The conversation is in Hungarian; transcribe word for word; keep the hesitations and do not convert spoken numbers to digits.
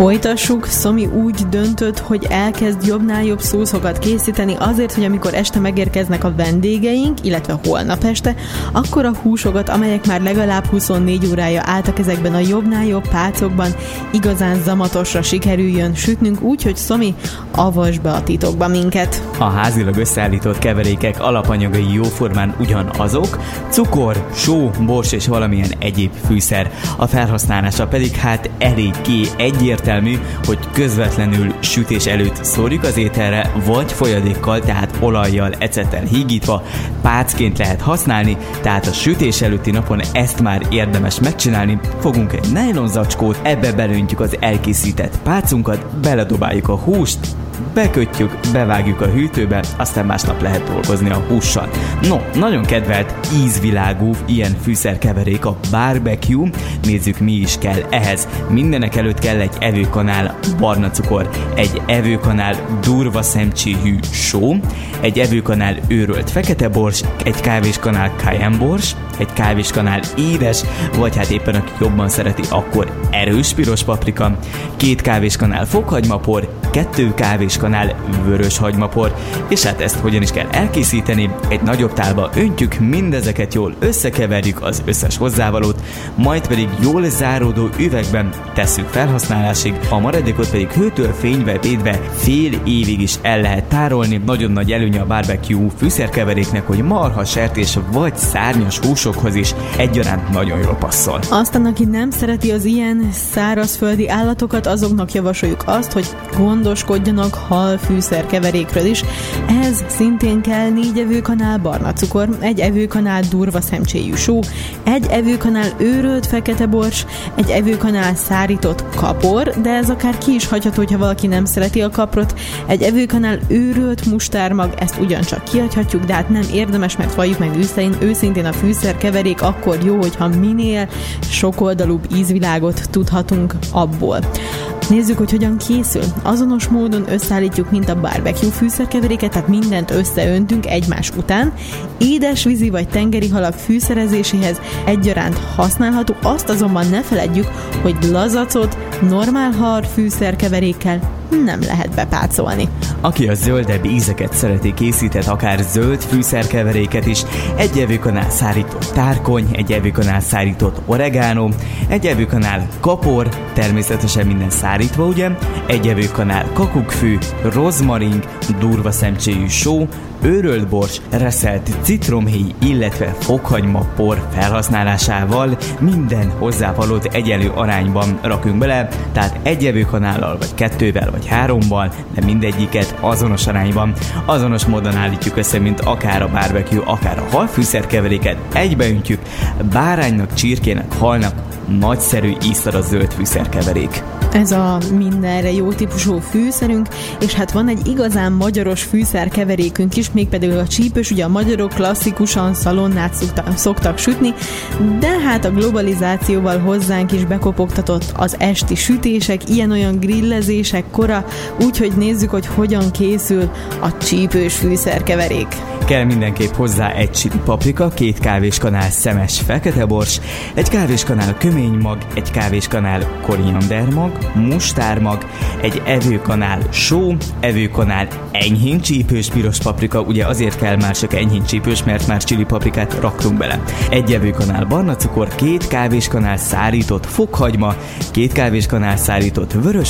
Folytassuk, Szomi úgy döntött, hogy elkezd jobbnál jobb szószokat készíteni azért, hogy amikor este megérkeznek a vendégeink, illetve holnap este, akkor a húsokat, amelyek már legalább huszonnégy órája álltak ezekben a jobbnál jobb pálcokban, igazán zamatosra sikerüljön sütnünk úgy, hogy Szomi, avasd be a titokba minket. A házilag összeállított keverékek alapanyagai jóformán ugyanazok, cukor, só, bors és valamilyen egyéb fűszer. A felhasználása pedig hát eléggé egyértelmű, hogy közvetlenül sütés előtt szórjuk az ételre, vagy folyadékkal, tehát olajjal, ecettel hígítva, pácként lehet használni, tehát a sütés előtti napon ezt már érdemes megcsinálni. Fogunk egy nylon zacskót, ebbe belöntjük az elkészített pácunkat, beledobáljuk a húst, bekötjük, bevágjuk a hűtőbe, aztán másnap lehet dolgozni a hússal. No, nagyon kedvelt ízvilágú ilyen fűszerkeverék a barbecue. Nézzük, mi is kell ehhez. Mindenek előtt kell egy evőkanál barna cukor, egy evőkanál durva szemcséjű só, egy evőkanál őrölt fekete bors, egy kávéskanál cayenne bors, egy kávéskanál édes, vagy hát éppen aki jobban szereti, akkor erős piros paprika, két kávéskanál fokhagymapor, kettő kávéskanál vörös hagymapor, és hát ezt hogyan is kell elkészíteni? Egy nagyobb tálba öntjük, mindezeket jól összekeverjük, az összes hozzávalót, majd pedig jól záródó üvegben tesszük felhasználásig, a maradékot pedig hőtől fénybe védve fél évig is el lehet tárolni. Nagyon nagy előnye a barbecue fűszerkeveréknek, hogy marha, sertés vagy szárnyas húsokhoz is egyaránt nagyon jól passzol. Aztán, aki nem szereti az ilyen szárazföldi állatokat, azoknak javasoljuk azt, hogy gondoskodjanak hal fűszerkeverékről is. Ez szintén kell négy evőkanál barna cukor, egy evőkanál durva szemcséjű só, egy evőkanál őrölt fekete bors, egy evőkanál szárított kapor, de ez akár ki is hagyható, hogyha valaki nem szereti a kaprot, egy evőkanál őrölt mustármag, ezt ugyancsak kihagyhatjuk, de hát nem érdemes, mert valljuk meg őszintén, őszintén a fűszerkeverék akkor jó, hogyha minél sokoldalúbb ízvilágot tudhatunk abból. Nézzük, hogy hogyan készül. Azonos módon összeállítjuk, mint a barbecue fűszerkeveréket, tehát mindent összeöntünk egymás után. Édes vízi vagy tengeri halak fűszerezéséhez egyaránt használható, azt azonban ne feledjük, hogy lazacot normál hal fűszerkeverékkel nem lehet bepácolni. Aki a zöldebb ízeket szereti, készített akár zöld fűszerkeveréket is, egy evőkanál szárított tárkony, egy evőkanál szárított oregano, egy evőkanál kapor, természetesen minden szárítva, ugye, egy evőkanál kakukkfű, rozmaring, durva szemcséjű só, őrölt bors, reszelt citromhéj, illetve fokhagymapor felhasználásával minden hozzávalót egyenlő arányban rakunk bele, tehát egy evőkanállal, vagy kettővel, vagy hárommal, de mindegyiket azonos arányban, azonos módon állítjuk össze, mint akár a barbecue, akár a halfűszerkeveréket, egybeöntjük, báránynak, csirkének, halnak nagyszerű ízszar a zöld fűszerkeverék. Ez a mindenre jó típusú fűszerünk, és hát van egy igazán magyaros fűszerkeverékünk is, mégpedig a csípős, ugye a magyarok klasszikusan szalonnát szoktak, szoktak sütni, de hát a globalizációval hozzánk is bekopogtatott az esti sütések, ilyen-olyan grillezések kora, úgyhogy nézzük, hogy hogyan készül a csípős fűszerkeverék. Kell mindenképp hozzá egy csili paprika, két kávéskanál szemes fekete bors, egy kávéskanál köménymag, egy kávéskanál koriandermag, mustármag, egy evőkanál só, evőkanál enyhén csípős piros paprika, ugye azért kell már csak enyhén csípős, mert már csili paprikát raktunk bele. Egy evőkanál barna cukor, két kávéskanál szárított fokhagyma, két kávéskanál szárított vörös